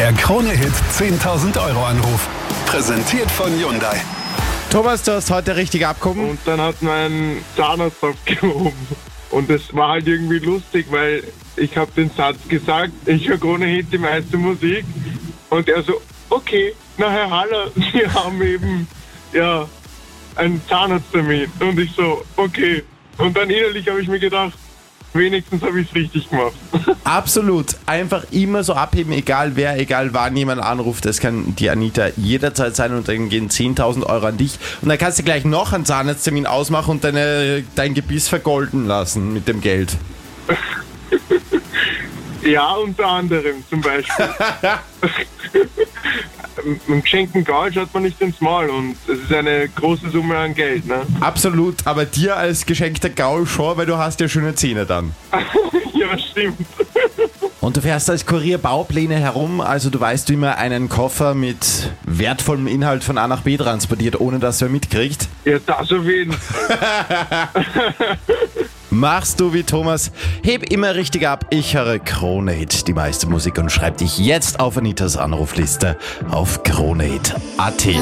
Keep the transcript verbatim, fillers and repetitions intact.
Der Krone-Hit zehntausend Euro Anruf. Präsentiert von Hyundai. Thomas, du hast heute richtig abgehoben. Und dann hat mein Zahnarzt abgehoben. Und das war halt irgendwie lustig, weil ich habe den Satz gesagt, ich höre Krone-Hit die meiste Musik. Und er so, okay, na Herr Haller, Sie haben eben, ja, einen Zahnarzttermin. Und ich so, okay. Und dann innerlich habe ich mir gedacht, wenigstens habe ich es richtig gemacht. Absolut. Einfach immer so abheben, egal wer, egal wann jemand anruft. Das kann die Anita jederzeit sein und dann gehen zehntausend Euro an dich. Und dann kannst du gleich noch einen Zahnarzttermin ausmachen und deine, dein Gebiss vergolden lassen mit dem Geld. Ja, unter anderem zum Beispiel. Mit dem geschenkten Gaul schaut man nicht ins Maul und es ist eine große Summe an Geld, ne? Absolut, aber dir als geschenkter Gaul schon, weil du hast ja schöne Zähne dann. Ja, stimmt. Und du fährst als Kurier Baupläne herum, also du weißt, wie man einen Koffer mit wertvollem Inhalt von A nach B transportiert, ohne dass wer mitkriegt. Ja, das auf jeden Fall. Machst du wie Thomas, heb immer richtig ab, ich höre Krone-Hit, die meiste Musik und schreib dich jetzt auf Anitas Anrufliste auf Krone-Hit punkt at.